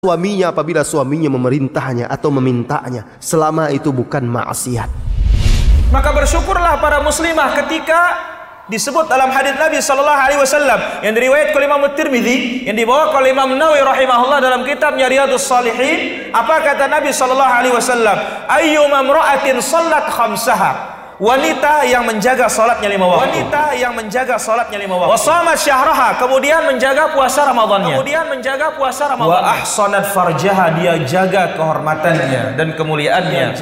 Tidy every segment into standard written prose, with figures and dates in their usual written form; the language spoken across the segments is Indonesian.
suaminya apabila suaminya memerintahnya atau memintanya, selama itu bukan maksiat. Maka bersyukurlah para muslimah ketika disebut dalam hadis Nabi sallallahu alaihi wasallam yang diriwayatkan oleh Imam Tirmidzi, yang dibawa oleh Imam Nawawi rahimahullah dalam kitabnya Riyadhus Shalihin. Apa kata Nabi sallallahu alaihi wasallam? Ayyuma imra'atin shallat khamsaha, wanita yang menjaga salatnya 5 waktu. Wanita yang menjaga salatnya 5 waktu. Wa shamat syahraha, kemudian menjaga puasa Ramadannya. Wa ahsanat farjaha, dia jaga kehormatannya dan kemuliaannya.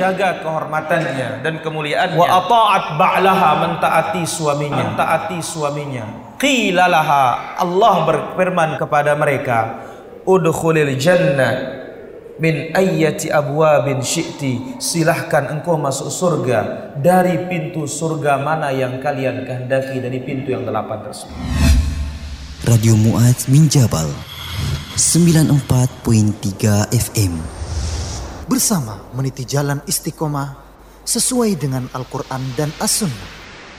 Wa ata'at ba'laha, mentaati suaminya. Qila laha, Allah berfirman kepada mereka, udkhulil jannah min ayyati abwabin syi'ti, silahkan engkau masuk surga dari pintu surga mana yang kalian kehendaki, dari pintu yang 8 tersebut. Radio Mu'adz min Jabal 94.3 FM, bersama meniti jalan istiqomah sesuai dengan Al-Quran dan As-Sunnah.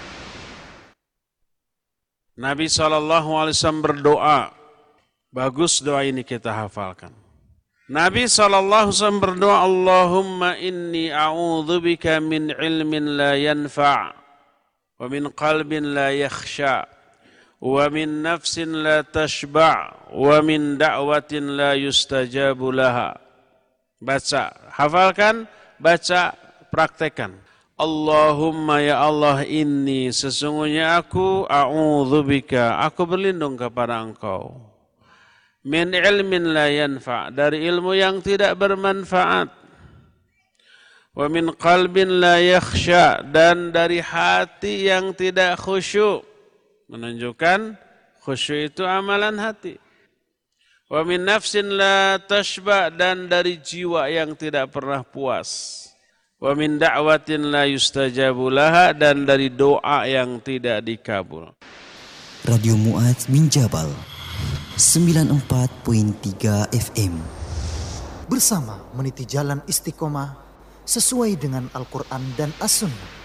Nabi SAW berdoa, bagus doa ini kita hafalkan. Nabi SAW berdoa, Allahumma inni a'udzubika min ilmin la yanfa' wa min qalbin la yakhsha wa min nafsin la tashba' wa min da'watin la yustajabu laha. Baca, hafalkan, baca, praktekan. Allahumma ya Allah, inni sesungguhnya aku, a'udzubika, aku berlindung kepada Engkau, min ilmin la yanfa', dari ilmu yang tidak bermanfaat, wa min qalbin la yakhsha, dan dari hati yang tidak khusyuk, menunjukkan khusyuk itu amalan hati, wa min nafsin la tashba', dan dari jiwa yang tidak pernah puas, wa min da'watin la yustajabu laha, dan dari doa yang tidak dikabul. Radio Mu'adz min Jabal 94.3 FM, bersama meniti jalan istiqomah sesuai dengan Al-Quran dan As-Sunnah.